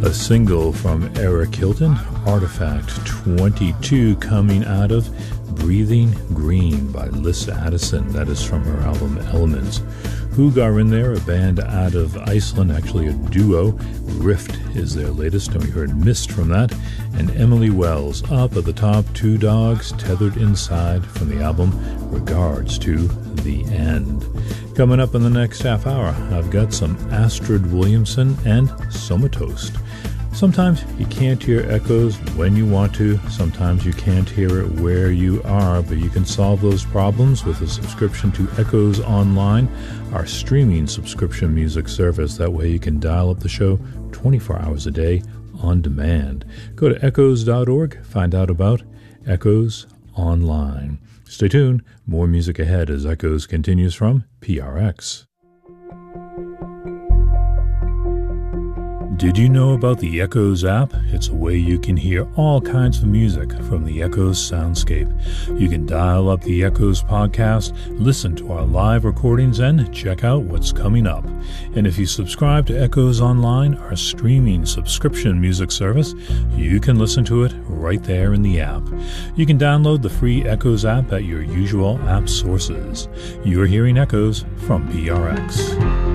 A single from Eric Hilton, Artifact 22, coming out of Breathing Green by Liz Addison. That is from her album Elements. Hugar in there, a band out of Iceland, actually a duo. Rift is their latest, and we heard Mist from that. And Emily Wells, up at the top, Two Dogs Tethered Inside from the album Regards to the End. Coming up in the next half hour, I've got some Astrid Williamson and Somatoast. Sometimes you can't hear echoes when you want to. Sometimes you can't hear it where you are, but you can solve those problems with a subscription to Echoes Online, our streaming subscription music service. That way you can dial up the show 24 hours a day on demand. Go to echoes.org, find out about Echoes Online. Stay tuned. More music ahead as Echoes continues from PRX. Did you know about the Echoes app? It's a way you can hear all kinds of music from the Echoes soundscape. You can dial up the Echoes podcast, listen to our live recordings, and check out what's coming up. And if you subscribe to Echoes Online, our streaming subscription music service, you can listen to it right there in the app. You can download the free Echoes app at your usual app sources. You're hearing Echoes from PRX.